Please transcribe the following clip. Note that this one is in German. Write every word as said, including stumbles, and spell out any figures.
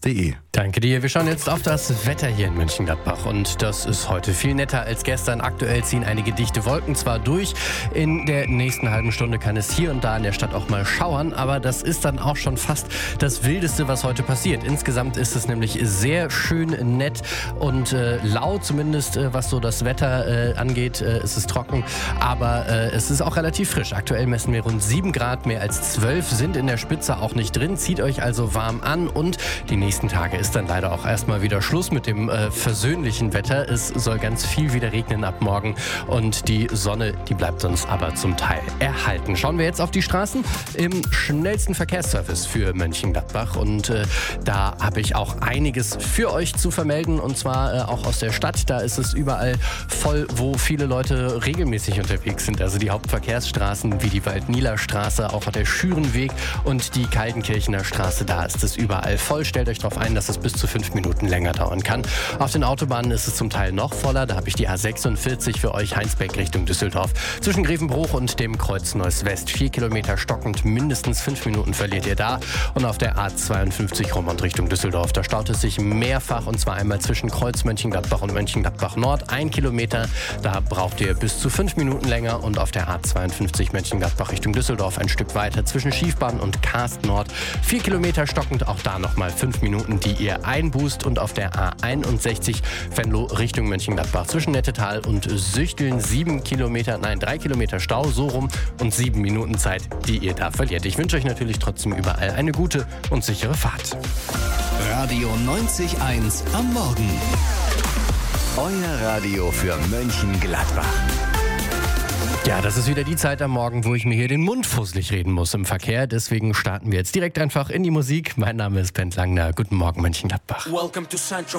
punkt de. Danke dir. Wir schauen jetzt auf das Wetter hier in Mönchengladbach und das ist heute viel netter als gestern. Aktuell ziehen einige dichte Wolken zwar durch, in der nächsten halben Stunde kann es hier und da in der Stadt auch mal schauern, aber das ist dann auch schon fast das Wildeste, was heute passiert. Insgesamt ist es nämlich sehr schön nett und äh, lau, zumindest äh, was so das Wetter äh, angeht. Äh, es ist trocken, aber äh, es ist auch relativ frisch. Aktuell messen wir rund sieben Grad, mehr als zwölf sind in der Spitze auch nicht drin. Zieht euch also warm an und die nächsten Tage ist dann leider auch erstmal wieder Schluss mit dem äh, versöhnlichen Wetter. Es soll ganz viel wieder regnen ab morgen und die Sonne, die bleibt uns aber zum Teil erhalten. Schauen wir jetzt auf die Straßen im schnellsten Verkehrsservice für Mönchengladbach und äh, da habe ich auch einiges für euch zu vermelden und zwar äh, auch aus der Stadt. Da ist es überall voll, wo viele Leute regelmäßig unterwegs sind. Also die Hauptverkehrsstraßen wie die Waldnieler-Straße, auch der Schürenweg und die Kaltenkirchener Straße, da ist es überall voll. Stellt euch darauf ein, dass es bis zu fünf Minuten länger dauern kann. Auf den Autobahnen ist es zum Teil noch voller. Da habe ich die A sechsundvierzig für euch Heinsberg Richtung Düsseldorf. Zwischen Grevenbruch und dem Kreuz Neuss West. Vier Kilometer stockend, mindestens fünf Minuten verliert ihr da. Und auf der A zweiundfünfzig Roermond Richtung Düsseldorf. Da staut es sich mehrfach und zwar einmal zwischen Kreuz Mönchengladbach und Mönchengladbach Nord. Ein Kilometer, da braucht ihr bis zu fünf Minuten länger. Und auf der A zweiundfünfzig Mönchengladbach Richtung Düsseldorf ein Stück weiter zwischen Schiefbahn und Karst Nord. Vier Kilometer stockend, auch da nochmal fünf Minuten, die ihr einbußt. Und auf der A einundsechzig Venlo Richtung Mönchengladbach zwischen Nettetal und Süchteln sieben Kilometer, nein, drei Kilometer Stau, so rum und sieben Minuten Zeit, die ihr da verliert. Ich wünsche euch natürlich trotzdem überall eine gute und sichere Fahrt. Radio neunzig Komma eins am Morgen. Euer Radio für Mönchengladbach. Ja, das ist wieder die Zeit am Morgen, wo ich mir hier den Mund fusselig reden muss im Verkehr. Deswegen starten wir jetzt direkt einfach in die Musik. Mein Name ist Bent Langner. Guten Morgen, Mönchengladbach. Welcome to Central.